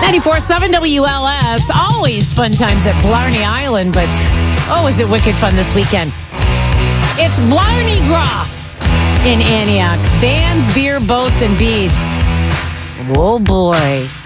94.7 WLS. Always fun times at Blarney Island, but oh, is it wicked fun this weekend. It's Blarney Gras in Antioch. Bands, beer, boats, and beads. Oh, boy.